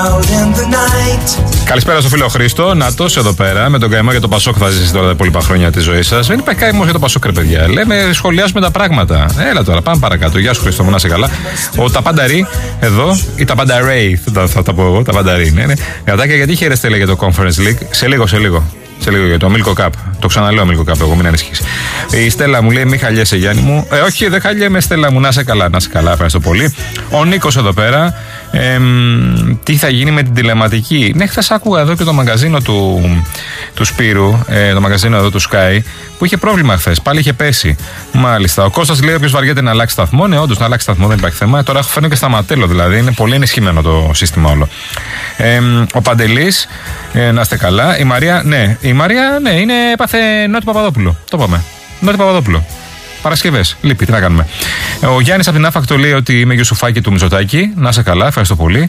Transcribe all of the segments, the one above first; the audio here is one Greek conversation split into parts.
Καλησπέρα στο φίλο Χρήστο. Νάτος εδώ πέρα. Με τον καημό για το Πασόκ θα ζήσει τώρα τα υπόλοιπα χρόνια τη ζωή σα. Δεν υπάρχει καημό για το Πασόκ, ρε παιδιά. Λέμε, σχολιάζουμε τα πράγματα. Έλα τώρα, πάμε παρακάτω. Γεια σου Χρήστο, μου να είσαι καλά. Ο Ταπανταρή εδώ, ή Ταπανταρέι, θα τα πω εγώ, Ταπανταρή. Ναι. Γατάκια, γιατί χαίρεστε λέει για το Conference League. Σε λίγο για το Milko Cup. Το ξαναλέω Milko Cup, εγώ μην ανησυχείς. Η Στέλλα μου λέει: μη χαλιέσαι, Γιάννη μου. Όχι, δεν χαλιέμαι, Στέλλα μου, να είσαι καλά, ευχαριστώ πολύ. Ο Νίκος εδώ πέρα. Τι θα γίνει με την τηλεματική. Ναι, χθες άκουγα εδώ και το μαγκαζίνο του Σπύρου, το μαγκαζίνο εδώ του Sky, που είχε πρόβλημα χθες. Πάλι είχε πέσει. Μάλιστα. Ο Κώστας λέει: όποιος βαριέται να αλλάξει σταθμό. Ναι, όντως να αλλάξει σταθμό, δεν υπάρχει θέμα. Τώρα έχω φέρνει και στα ματέλο, δηλαδή είναι πολύ ενισχυμένο το σύστημα όλο. Ο Παντελής, να είστε καλά. Η Μαρία, ναι, έπαθε Νότι Παπαδόπουλο. Το πάμε. Νότι Παπαδόπουλο. Παρασκευές. Λείπει, τι να κάνουμε. Ο Γιάννης από την Άφακτο λέει ότι είμαι Γιουσουφάκη του Μητσοτάκη. Να είσαι καλά, ευχαριστώ πολύ.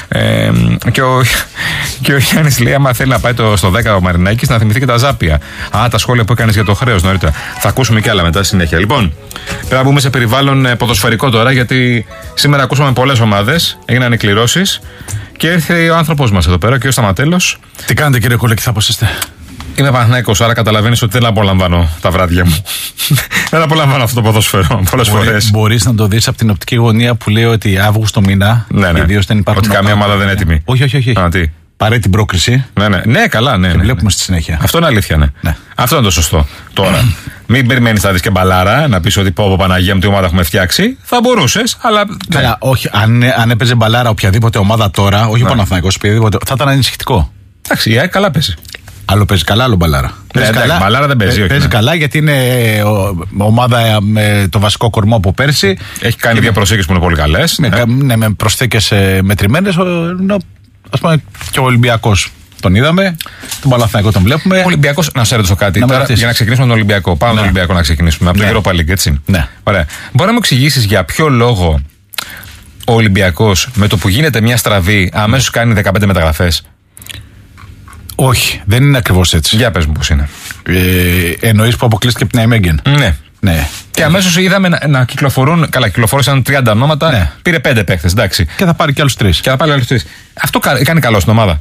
Και ο Γιάννης λέει: άμα θέλει να πάει στο 10 ο Μαρινάκης, να θυμηθεί και τα ζάπια. Τα σχόλια που έκανες για το χρέος νωρίτερα. Θα ακούσουμε και άλλα μετά στη συνέχεια. Λοιπόν, πρέπει να μπούμε σε περιβάλλον ποδοσφαιρικό τώρα, γιατί σήμερα ακούσαμε πολλές ομάδες, έγιναν εκκληρώσεις και ήρθε ο άνθρωπός μας εδώ πέρα, ο κ. Σταματέλος. Τι κάνετε, κύριε Κολέκη, πώς είστε? Είμαι Παναθηναϊκός, άρα καταλαβαίνεις ότι δεν απολαμβάνω τα βράδια μου. Δεν απολαμβάνω αυτό το ποδόσφαιρο πολλές φορές. Μπορείς να το δεις από την οπτική γωνία που λέει ότι Αύγουστο μήνα. Ναι. Ιδίως δεν υπάρχουν. Ότι καμία ομάδα δεν είναι έτοιμη. Όχι. Τι? Πάρε την πρόκριση. Ναι, καλά, ναι. Βλέπουμε στη συνέχεια. Αυτό είναι αλήθεια, ναι. Αυτό είναι το σωστό. Τώρα, μην περιμένεις να δεις και μπαλάρα, να πεις ότι πω Παναγία μου τι ομάδα έχουμε φτιάξει. Θα μπορούσες, αλλά. Καλά, όχι. Αν έπαιζε μπαλάρα οποιαδήποτε ομάδα τώρα, όχι ο Παναθηναϊκός, οποιαδήποτε, θα ήταν ανησυχητικό. Εντάξει, η ΑΕΚ καλά παίζει. Άλλο παίζει καλά, άλλο μπαλάρα. Μπαλάρα δεν παίζει. Παίζει καλά γιατί είναι ομάδα με το βασικό κορμό από πέρσι. Έχει κάνει δύο προσθήκες που είναι πολύ καλές. Με προσθήκες μετρημένες. Ας πούμε και ο Ολυμπιακός τον είδαμε. Τον Παναθηναϊκό τον βλέπουμε. Ο Ολυμπιακός, να σε ρωτήσω κάτι. Τώρα, για να ξεκινήσουμε τον Ολυμπιακό. Πάμε τον Ολυμπιακό να ξεκινήσουμε. Από το Europa League, έτσι. Ναι. Ωραία. Μπορεί να μου εξηγήσεις για ποιο λόγο ο Ολυμπιακός με το που γίνεται μια στραβή αμέσως κάνει 15 μεταγραφές? Όχι, δεν είναι ακριβώς έτσι. Για πες μου πώς είναι. Εννοείς που αποκλείστηκε από την Αϊμέγγεν. Ναι. Και αμέσως είδαμε να κυκλοφορούν. Καλά, κυκλοφόρησαν 30 ονόματα. Ναι. Πήρε 5 παίχτες, εντάξει. Και θα πάρει και άλλους 3. Αυτό κάνει καλό στην ομάδα.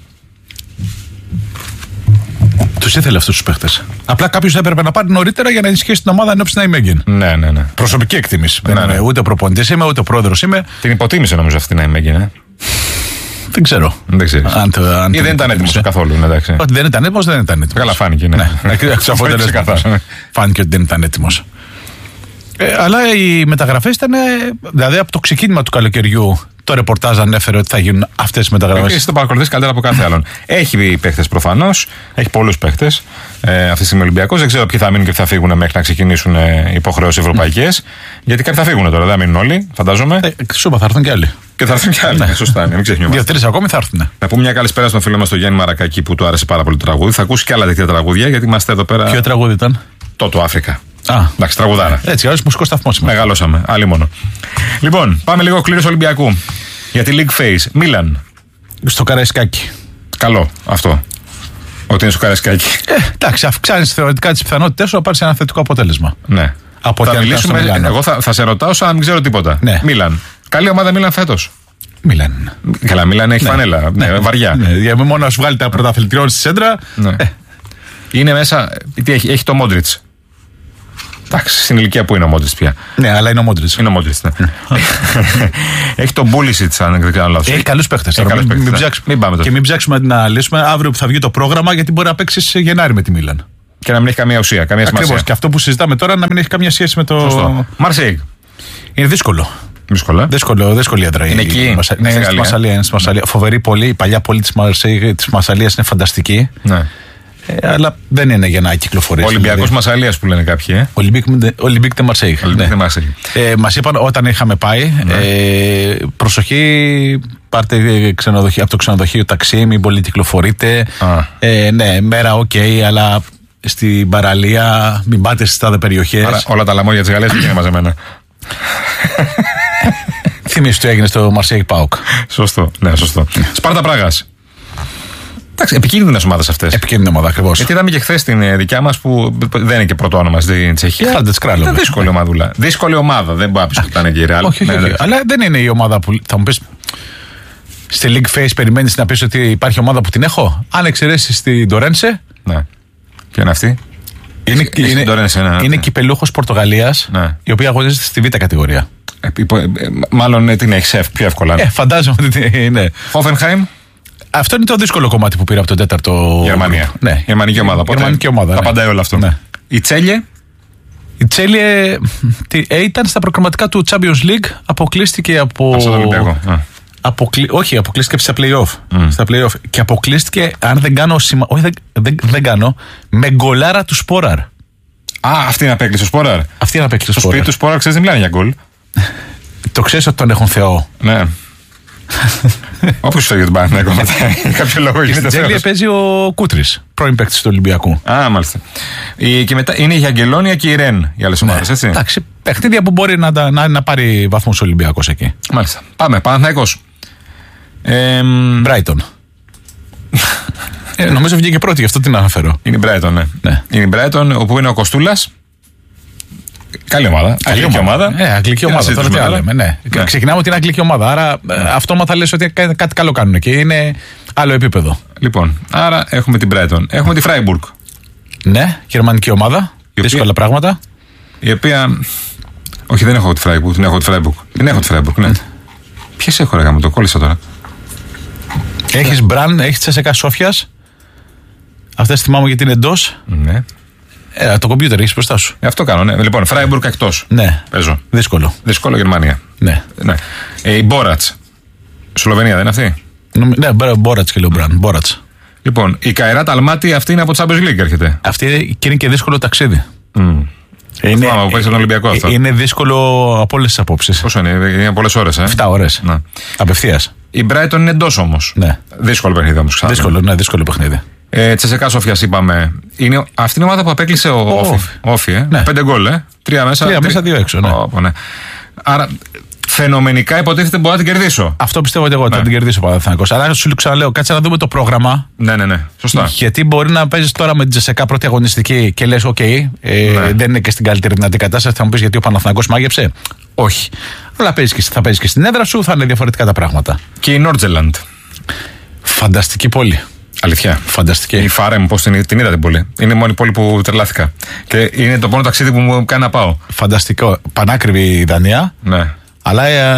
Τους ήθελε αυτούς τους παίχτες. Απλά κάποιος έπρεπε να πάρει νωρίτερα για να ενισχύσει την ομάδα ενώπιση στην Αϊμέγγεν. Ναι. Προσωπική εκτίμηση. Δεν είμαι ούτε ο προπονητής είμαι, ούτε ο πρόεδρος είμαι. Την υποτίμησε νομίζω αυτή την Αϊμέγγεν, Δεν ξέρω. Ή δεν ήταν έτοιμος καθόλου, εντάξει. Ότι δεν ήταν έτοιμος, δεν ήταν έτοιμος. Καλά, φάνηκε. Ναι. Φάνηκε ότι δεν ήταν έτοιμος. Αλλά οι μεταγραφές ήταν. Δηλαδή από το ξεκίνημα του καλοκαιριού το ρεπορτάζ ανέφερε ότι θα γίνουν αυτές οι μεταγραφές. Εσύ το παρακολουθείς καλύτερα από κάθε άλλον. Έχει παίχτες προφανώς. Έχει πολλούς παίχτες. Αυτή τη στιγμή ο Ολυμπιακός. Δεν ξέρω ποιοι θα μείνουν και θα φύγουν μέχρι να ξεκινήσουν υποχρεώσεις ευρωπαϊκές. Γιατί κάποιοι θα φύγουν τώρα, δεν θα μείνουν όλοι, φαντάζομαι. Σούπα, θα έρθουν και άλλοι. Και θα έρθουν και άλλοι. Σωστά, μην ξεχνιόμαστε. 2-3 ακόμη θα έρθουν. Να πούμε μια καλησπέρα στον φίλο μας τον Γιάννη Μαρακάκη που του άρεσε πάρα πολύ το τραγούδι. Θα ακούσει και άλλα τέτοια τραγούδια γιατί είμαστε εδώ πέρα. Ποιο τραγούδι ήταν? Το Αφρικα. Εντάξει, τραγουδάρα. Έτσι, άλλο μουσικό σταθμό. Μεγαλώσαμε. Άλλη μόνο. Λοιπόν, πάμε λίγο κλήρωση Ολυμπιακού. Για τη League Phase. Μίλαν. Στο Καραϊσκάκι. Καλό αυτό. Ότι είναι στο Καραϊσκάκι. Εντάξει, αυξάνει θεωρητικά τις πιθανότητες σου να πάρει ένα θετικό αποτέλεσμα. Ναι. Θα μιλήσουμε. Εγώ θα σε ρωτάω σαν να μην ξέρω τίποτα. Ναι. Μίλαν. Καλή ομάδα Μίλαν φέτος. Μίλαν. Καλά, Μίλαν έχει φανέλα. Βαριά. Μόνο να σου βγάλει τα πρωταθλητριών στη σέντρα. Είναι μέσα. Τι έχει το Μόντριτς. Εντάξει, στην ηλικία που είναι ο Μόντριτς πια. Ναι, αλλά είναι ο Μόντριτς. Είναι ο Μόντριτς, ναι. Έχει τον Πούλισιτς, αν δεν κάνω λάθος. Έχει καλούς παίχτες. Μην ψάξουμε να λύσουμε αύριο που θα βγει το πρόγραμμα, γιατί μπορεί να παίξεις Γενάρη με τη Μίλαν. Και να μην έχει καμία ουσία, καμία σημασία. Ακριβώς. Και αυτό που συζητάμε τώρα να μην έχει καμία σχέση με το. Σωστό. Μαρσέιγ. Είναι δύσκολο. Δύσκολη έδρα. Είναι εκεί. Ναι, είναι στη Μασσαλία. Φοβερή πόλη. Η παλιά πόλη της Μασσαλίας είναι φανταστική. Ναι. Αλλά δεν είναι για να κυκλοφορήσει. Ολυμπιακός Μασσαλίας που λένε κάποιοι. Ολυμπίκ τε Μαρσέιγ. Μας είπαν όταν είχαμε πάει, προσοχή, πάρτε από το ξενοδοχείο ταξί, μην πολύ κυκλοφορείτε. Ναι, μέρα αλλά στην παραλία μην πάτε στις τάδε περιοχές. Άρα, όλα τα λαμόγια της Γαλλίας δεν είναι μαζεμένα. Θυμίσου τι έγινε στο Μαρσέιγ Πάοκ. Σωστό. Σπάρτα Πράγας. Εντάξει, επικίνδυνες ομάδες αυτές. Επικίνδυνη ομάδα, ακριβώς. Γιατί είδαμε και χθες την δικιά μας που δεν είναι και πρώτο όνομα στην Τσεχία. Ήταν δύσκολη ομαδούλα. Δύσκολη ομάδα, δεν μπορεί να πει ότι ήταν και η Ρεάλ. Όχι. Αλλά δεν είναι η ομάδα που θα μου πεις. Στη League Face περιμένεις να πεις ότι υπάρχει ομάδα που την έχω. Αν εξαιρέσεις την Τορένσε. Ναι. Ποια είναι αυτή? Είναι κυπελούχος Πορτογαλίας, ναι, η οποία αγωνίζεται στη Β' κατηγορία. Μάλλον την έχει πιο εύκολα. Φαντάζομαι ότι είναι. Hoffenheim. Αυτό είναι το δύσκολο κομμάτι που πήρα από τον 4ο. Γερμανία. Ναι. Γερμανική ομάδα. Γερμανική ομάδα. Τα απαντάει όλο αυτό. Ναι. Η Τσέλιε. Η Τσέλιε ήταν στα προκριματικά του Champions League. Αποκλείστηκε από. Όχι, αποκλείστηκε στα play-off. Και αποκλείστηκε, αν δεν κάνω. Όχι, δεν κάνω. Με γκολάρα του Σπόραρ. Αυτή είναι απέκλεισε ο Σπόραρ. Αυτή είναι απέκλεισε ο Σπόραρ. Στο σπίτι του Σπόραρ, ξέρεις, δεν μιλάνε για γκολ. Το ξέρεις ότι τον έχουν Θεό. Ναι. Όποιος φεύγει τον Παναθηναϊκό μετά. Κάποιο λόγο γίνεται. Στην Τσέλιε παίζει ο Κούτρης, πρώην παίκτης του Ολυμπιακού. Μάλιστα. Και μετά είναι η Αγγελόνια και η Ρεν για άλλες ομάδες, έτσι. Εντάξει, παιχνίδια που μπορεί να πάρει βαθμούς ο Ολυμπιακός εκεί. Μάλιστα. Πάμε. Παναθηναϊκός. Brighton. Νομίζω βγήκε πρώτη, γι' αυτό την αναφέρω. Είναι η Brighton, ναι. Είναι η Brighton, όπου είναι ο Κοστούλας. Καλή ομάδα. Αγγλική ομάδα. Αγγλική ομάδα. Τώρα τι άλλο λέμε. Ναι. Ξεκινάμε ότι είναι αγγλική ομάδα. Άρα αυτόματα λες ότι κάτι καλό κάνουν και είναι άλλο επίπεδο. Λοιπόν, άρα έχουμε την Brighton. Έχουμε τη Freiburg. Ναι, γερμανική ομάδα. Δύσκολα πράγματα. Η οποία. Όχι, δεν έχω τη Freiburg. Την έχω τη Freiburg, ναι. Ποιες έχω, ρε, το κόλλησα τώρα. Έχεις Μπραν, έχεις Τσέσσεκα Σόφιας. Αυτές θυμάμαι γιατί είναι εντός. Ναι. Το κομπιούτερ έχεις μπροστά σου. Αυτό κάνω, ναι. Λοιπόν, Φράιμπουργκ εκτός. Ναι. Παίζω. Δύσκολο Γερμανία. Ναι. Η Μπόρατς. Σλοβενία, δεν είναι αυτή? Ναι, Μπόρατς και λέω Μπραν. Μπόρατς. Λοιπόν, η Καϊράτ Αλμάτι, αυτή είναι από το Champions League, έρχεται. Αυτή και είναι και δύσκολο ταξίδι. Είναι, που παίζει τον Ολυμπιακό αυτό. Είναι δύσκολο από όλες τις απόψεις. Πόσο είναι πολλές ώρες, 7 ώρες. Ναι. Απευθείας. Η Brighton είναι εντός όμως. Ναι. Δύσκολο παιχνίδι όμως. Δύσκολο παιχνίδι. Τσεσεκά Σόφιας είπαμε. Αυτή είναι η ομάδα που απέκλεισε ο Όφι. Ναι. 5 γκολ, 3 μέσα. 2 έξω. Ναι. Άρα φαινομενικά υποτίθεται μπορώ να την κερδίσω. Αυτό πιστεύω ότι εγώ θα την κερδίσω ο Παναθηναϊκός. Αλλά σου ξαναλέω, κάτσε να δούμε το πρόγραμμα. Ναι. Σωστά. Γιατί μπορεί να παίζει τώρα με την Τσεσεκά πρώτη αγωνιστική και λες: OK, δεν είναι και στην καλύτερη δυνατή κατάσταση. Θα μου πει γιατί ο Παναθηναϊκός μάγεψε. Όχι. Αλλά θα παίζει και στην έδρα σου, θα είναι διαφορετικά τα πράγματα. Και η Νόρτζελαντ. Φανταστική πόλη. Αλήθεια. Φανταστική. Η Φάρεμ, πώς την είδα την πόλη. Είναι η μόνη πόλη που τρελάθηκα. Και είναι το μόνο ταξίδι που μου κάνει να πάω. Φανταστικό. Πανάκριβη η Δανία. Ναι. Αλλά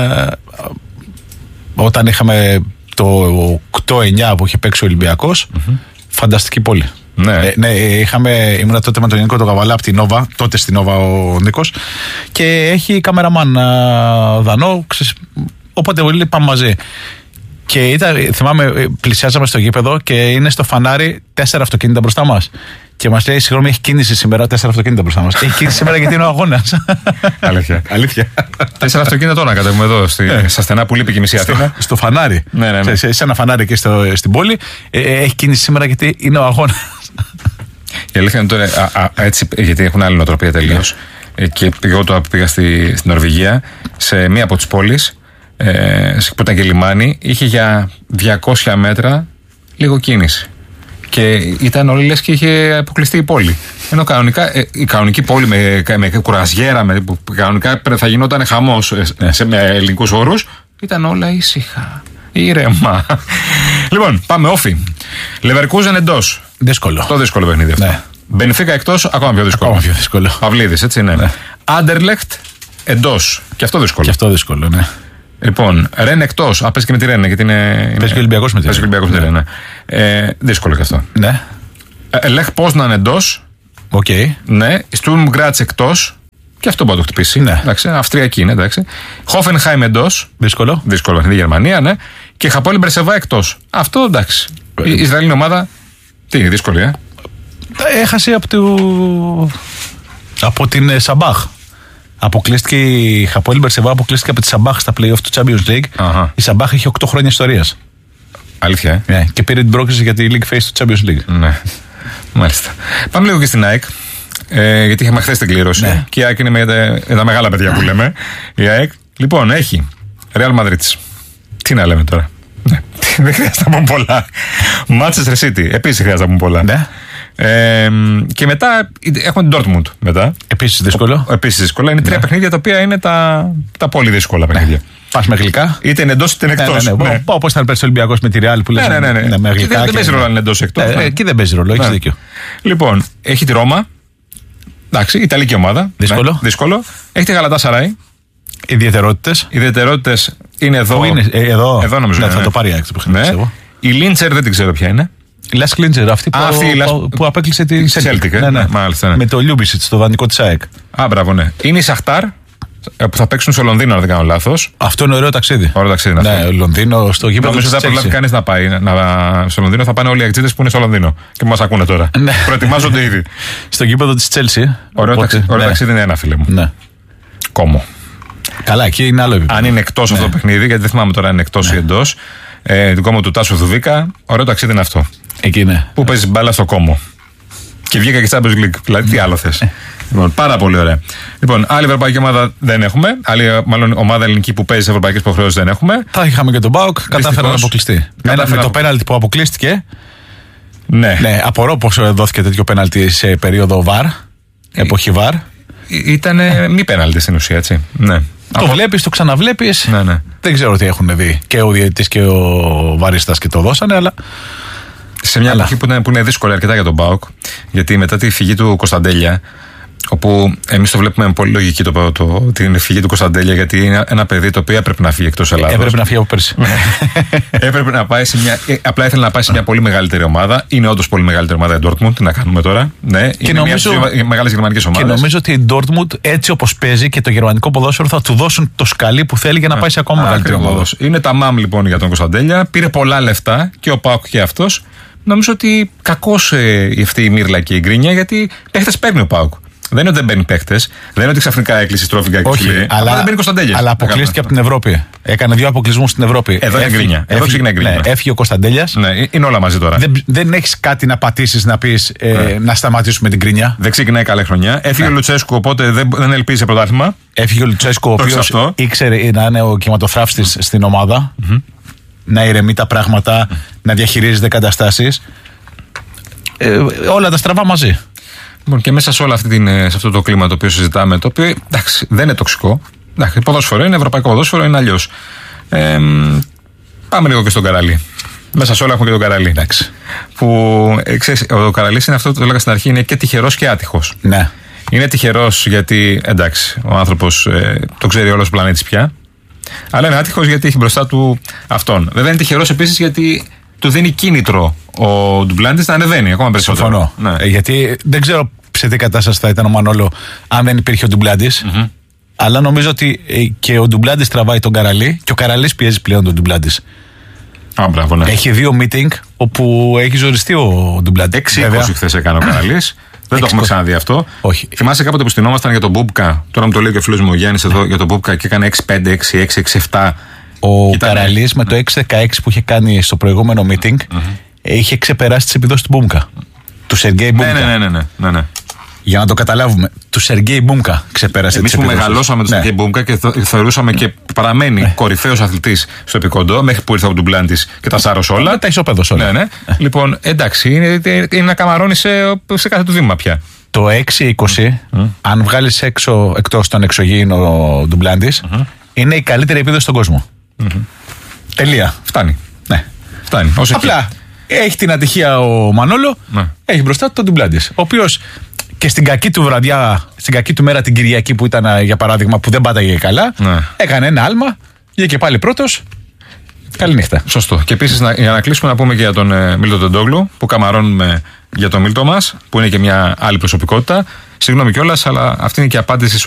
όταν είχαμε το 8-9 που είχε παίξει ο Ολυμπιακός, φανταστική πόλη. Ναι. Ήμουν τότε με τον Νίκο τον Καβαλά από την Νόβα, τότε στην Νόβα ο Νίκος, και έχει καμεραμάν Δανό, οπότε όλοι πάμε μαζί. Και θυμάμαι, πλησιάζαμε στο γήπεδο και είναι στο φανάρι 4 αυτοκίνητα μπροστά μας. Και μας λέει: συγγνώμη, έχει κίνηση σήμερα, 4 αυτοκίνητα μπροστά μας. Έχει κίνηση σήμερα γιατί είναι ο αγώνας. Αλήθεια. 4 αυτοκίνητα τώρα κατέβουμε εδώ στα στενά που λείπει και η μισή Αθήνα. Στο φανάρι. Ναι. Σε ένα φανάρι εκεί στην πόλη. Έχει κίνηση σήμερα γιατί είναι ο αγώνας. Η αλήθεια είναι τώρα, έτσι, γιατί έχουν άλλη νοοτροπία τελείως. Και εγώ τώρα πήγα στη Νορβηγία, σε μία από τις πόλεις, που ήταν και λιμάνι, είχε για 200 μέτρα λίγο κίνηση. Και ήταν όλοι λες και είχε αποκλειστεί η πόλη. Ενώ κανονικά η κανονική πόλη με κουραζιέρα, που κανονικά θα γινόταν χαμός με ελληνικούς όρους, ήταν όλα ήσυχα, ήρεμα. Λοιπόν, πάμε Όφι. Λεβερκούζεν εντός. Δύσκολο. Το δύσκολο παιχνίδι αυτό. Ναι. Μπενφίκα εκτός, ακόμα πιο δύσκολο. Παυλίδης, έτσι είναι. Ναι. Άντερλεχτ εντός. Και αυτό δύσκολο. Ναι. Λοιπόν, Ρεν εκτός. Παίζει και με τη Ρεν, γιατί είναι. Παίζει και Ολυμπιακός με τη Ρεν. Δύσκολο και αυτό. Ναι. Λεχ Πόσναν εντός. Οκ. Ναι. Στουρμ Γκράτς εκτός. Και αυτό μπορεί να το χτυπήσει. Ναι. Εντάξει, Αυστριακή είναι, εντάξει. Χόφενχάιμ εντός. Δύσκολο παιχνίδι, Γερμανία, ναι. Και Χαπόλι Μπερσεβά εκτός. Αυτό εντάξει. Η Ισραηλινή ομάδα. Τι είναι, δύσκολη, Έχασε από την Σαμπάχ. Αποκλείστηκε η Χαπόλι Μπερσεβά, αποκλείστηκε από τη Σαμπάχ στα play-off του Champions League. Η Σαμπάχ είχε 8 χρόνια ιστορίας. Αλήθεια, και πήρε την πρόκληση για τη League Face του Champions League. Ναι. Μάλιστα. Πάμε λίγο και στην ΑΕΚ. Γιατί είχαμε χθες την κλήρωση. Ναι. Και η ΑΕΚ είναι με τα μεγάλα παιδιά που λέμε. Η ΑΕΚ. Λοιπόν, έχει Real Madrid. Τι να λέμε τώρα. Ναι. Δεν χρειάζεται να πούμε πολλά. Manchester City. Επίσης χρειάζεται να πούμε πολλά. Ναι. Και μετά έχουμε την Dortmund. Επίσης δύσκολο. Είναι 3 παιχνίδια τα οποία είναι τα πολύ δύσκολα παιχνίδια. Πας με γλυκά. Είτε είναι εντός είτε είναι εκτός. Ναι. Όπως ήταν πέρσι ο Ολυμπιακός με τη Real που λες. Ναι. Με γλυκά. Δεν παίζει ρόλο αν είναι εντός εκτός. Εκεί δεν παίζει ρόλο, έχεις δίκιο. Λοιπόν, έχει τη Ρώμα. Εντάξει, Ιταλική ομάδα. Δύσκολο. Έχει τη Γαλατάσαράι. Ιδιαιτερότητες είναι εδώ. Πού είναι, εδώ νομίζω. Ναι, θα το πάρει άκρη το παιχνίδι. Η Λίντσερ δεν την ξέρω ποια είναι. Η Λας Κλίντσερ, αυτή που απέκλεισε τη Celtic. Μάλιστα. Με το Λιούμπισιτ, το δανεικό της ΑΕΚ. Μπράβο, ναι. Είναι η Σαχτάρ που θα παίξουν στο Λονδίνο, αν δεν κάνω λάθος. Αυτό είναι ωραίο ταξίδι. Ωραίο ταξίδι. Ναι, Λονδίνο, στο γήπεδο. Νομίζω δεν θα προλάβει κανείς να πάει στο Λονδίνο. Θα πάνε όλοι οι αξίδες που είναι στο Λονδίνο και που μας ακούνε τώρα. Προετοιμάζονται ήδη. Στο γήπεδο της Τσέλσι. Ωραίο ταξίδι είναι ένα, φίλε μου. Ναι. Κόμο. Καλά, εκεί είναι άλλο επίπεδο. Αν είναι εκτός αυτό το παιχνίδι, γιατί δεν θυμάμαι τώρα αν είναι εκτός ή εντός. Την Κόμο του Τάσου Δουβίκα, ωραίο ταξίδι είναι αυτό. Εκεί είναι. Που παίζει μπάλα στο Κόμο. Και βγήκα και Champions League. Δηλαδή, τι άλλο θες. Λοιπόν, πάρα πολύ ωραία. Λοιπόν, άλλη ευρωπαϊκή ομάδα δεν έχουμε. Άλλη, μάλλον, ομάδα ελληνική που παίζει σε ευρωπαϊκές υποχρεώσεις δεν έχουμε. Θα είχαμε και τον ΠΑΟΚ, κατάφερε να αποκλειστεί. Με το πέναλτι που αποκλείστηκε. Ναι. Απορώ πως δόθηκε τέτοιο πέναλτι σε περίοδο VAR. Εποχή VAR. Ήταν μη πέναλτι στην ουσία, έτσι. Ναι. Το βλέπεις, το ξαναβλέπεις. Ναι. Δεν ξέρω τι έχουν δει και ο διαιτητής και ο βαρίστας και το δώσανε, αλλά. Σε μια εποχή που είναι δύσκολη αρκετά για τον ΠΑΟΚ, γιατί μετά τη φυγή του Κωνσταντέλια, όπου εμείς το βλέπουμε με πολύ λογική την φυγή του Κωνσταντέλια, γιατί είναι ένα παιδί το οποίο έπρεπε να φύγει εκτός Ελλάδος. Έπρεπε να φύγει από πέρσι. Έπρεπε να πάει σε μια. Απλά ήθελε να πάει σε μια πολύ μεγαλύτερη ομάδα. Είναι όντως πολύ μεγαλύτερη ομάδα η Dortmund. Τι να κάνουμε τώρα. Ναι, και είναι μια από τις μεγάλες γερμανικές ομάδες. Και νομίζω ότι η Dortmund, έτσι όπως παίζει και το γερμανικό ποδόσφαιρο, θα του δώσουν το σκαλί που θέλει για να πάει σε ακόμα μεγαλύτερη ομάδα. Είναι τα μάμ λοιπόν για τον Κωνσταντέλια. Πήρε πολλά λεφτά και ο ΠΑΟΚ και αυτός. Νομίζω ότι κακώς αυτή η μύρλα και η γκρίνια, γιατί παίχτες παίρνει ο ΠΑΟΚ. Δεν είναι ότι δεν παίρνει παίχτες, δεν είναι ότι ξαφνικά έκλεισε η Στρόφιγγα και όχι, αλλά δεν παίρνει Κωνσταντέλια. Αλλά αποκλείστηκε από την Ευρώπη. Έκανε 2 αποκλεισμούς στην Ευρώπη. Εδώ είναι γκρίνια. Εδώ ξεκινάει γκρίνια. Ναι, έφυγε ο Κωνσταντέλιας. Ναι, είναι όλα μαζί τώρα. Δεν έχεις κάτι να πατήσεις να πεις να σταματήσουμε την γκρίνια. Δεν ξεκινάει καλή χρονιά. Έφυγε ο Λουτσέσκου, οπότε δεν ελπίζει σε πρωτάθλημα. Έφυγε ο Λουτσέσκου, ο οποίος ήξερε να είναι ο κυματοθράφστης στην ομάδα. Να ηρεμεί τα πράγματα, να διαχειρίζεται καταστάσεις. Όλα τα στραβά μαζί. Λοιπόν, και μέσα σε όλο σε αυτό το κλίμα το οποίο συζητάμε, το οποίο εντάξει, δεν είναι τοξικό. Εντάξει, ποδόσφαιρο είναι, ευρωπαϊκό ποδόσφαιρο είναι αλλιώς. Πάμε λίγο και στον Καραλί. Μέσα σε όλα έχουμε και τον Καραλί. Εντάξει. Που ξέρεις, ο Καραλής είναι αυτό που το έλεγα στην αρχή, είναι και τυχερός και άτυχος. Ναι. Είναι τυχερός γιατί εντάξει, ο άνθρωπος το ξέρει όλος ο πλανήτης πια. Αλλά είναι άτυχος γιατί έχει μπροστά του αυτόν. Βέβαια είναι τυχερός επίσης γιατί του δίνει κίνητρο ο Ντουμπλάντης να ανεβαίνει ακόμα περισσότερο. Συμφωνώ. Ναι. Γιατί δεν ξέρω σε τι κατάσταση θα ήταν ο Μανόλο αν δεν υπήρχε ο Ντουμπλάντης. Αλλά νομίζω ότι και ο Ντουμπλάντης τραβάει τον Καραλί και ο Καραλής πιέζει πλέον τον Ντουμπλάντης. Μπράβο, ναι. Έχει 2 meeting όπου έχει ζοριστεί ο Ντουμπλάντης. 6-20 χθες έκανε ο Καραλής. Δεν το έχουμε ξαναδεί αυτό. Όχι. Θυμάσαι κάποτε που στυνόμασταν για τον Μπούμπκα. Τώρα μου το λέει και ο φίλος μου ο Γιάννης εδώ για τον Μπούμπκα και έκανε 6-5, 6-6, 6-7. Ο Καραλής με το 6-16 που είχε κάνει στο προηγούμενο meeting είχε ξεπεράσει τις επιδόσεις του Μπούμκα. Του Σεργέη Μπούμκα. Ναι. Για να το καταλάβουμε, του Σεργέη Μπούμκα ξεπέρασε τις επιδόσεις. Εμείς που μεγαλώσαμε τον Σεργέη Μπούμκα και θεωρούσαμε και παραμένει κορυφαίος αθλητής στο επικόντο μέχρι που ήρθε ο Ντουμπλάντης και τα σάρωσε όλα. Τα ισοπαίδωσε όλα. Ναι. Λοιπόν, εντάξει, είναι να καμαρώνει σε κάθε του βήμα πια. Το 6-20, αν βγάλεις έξω εκτός τον εξωγήινο Ντουμπλάντης, είναι η καλύτερη επίδοση στον κόσμο. Τελεία. Φτάνει. Ναι. Φτάνει. Απλά έχει την ατυχία ο Μανόλο, έχει μπροστά του τον Ντουμπλάντης, ο οποίος και στην κακή του βραδιά, στην κακή του μέρα την Κυριακή που ήταν για παράδειγμα που δεν πάταγε καλά, έκανε ένα άλμα, βγήκε πάλι πρώτος. Καληνύχτα. Σωστό. Και επίσης για να κλείσουμε να πούμε και για τον Μίλτο Τεντόγλου που καμαρώνουμε για τον Μίλτο μας, που είναι και μια άλλη προσωπικότητα. Συγγνώμη κιόλας, αλλά αυτή είναι και η απάντηση